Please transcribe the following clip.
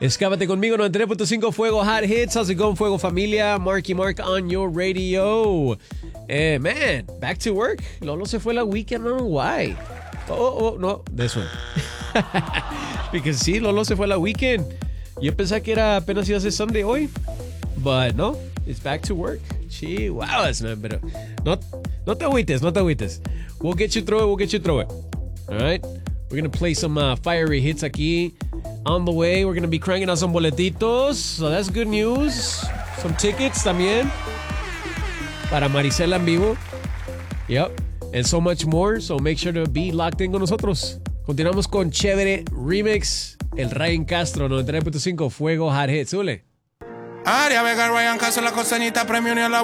Escápate conmigo, 93.5 Fuego Hot Hits. How's it going, Fuego Familia? Marky Mark on your radio. Man, back to work. Lolo se fue la weekend, I don't know why. No, this one. Because sí, Lolo se fue la weekend. Yo pensaba que era apenas iba a ser Sunday hoy. But no, it's back to work. Chihuahuas, man. Pero no te agüites. We'll get you through it. All right? We're going to play some fiery hits aquí. On the way, we're going to be cranking out some boletitos. So that's good news. Some tickets también. Para Maricela en vivo. Yep. And so much more. So make sure to be locked in con nosotros. Continuamos con Chévere Remix. El Ryan Castro, 99.5 Fuego Hot Hits. Súbele. Aria Vega, Ryan Castro, la costeñita, premio ni a la